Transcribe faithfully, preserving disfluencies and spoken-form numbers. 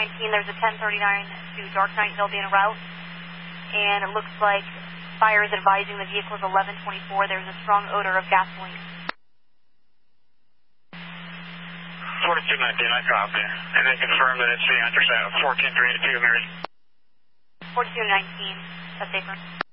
nineteen, there's a ten thirty-nine to Dark Knight. They'll be en route. And it looks like fire is advising the vehicle is eleven twenty-four. There's a strong odor of gasoline. forty-two nineteen, I copy. And they confirm that it's the intercept fourteen three eighty-two, Mary. forty-two nineteen, that's safer.